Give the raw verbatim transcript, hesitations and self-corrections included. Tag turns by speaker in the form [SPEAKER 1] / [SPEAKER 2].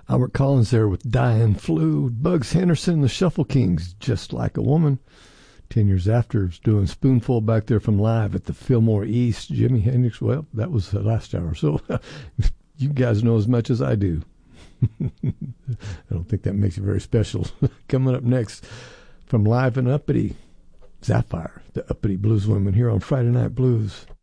[SPEAKER 1] Albert Collins there with Dying Flu. Bugs Henderson, the Shuffle Kings, Just Like a Woman. Ten years after, was doing Spoonful back there from live at the Fillmore East. Jimi Hendrix, well, that was the last hour. So you guys know as much as I do. I don't think that makes it very special. Coming up next from Live and Uppity, Sapphire, the Uppity Blues Women here on Friday Night Blues.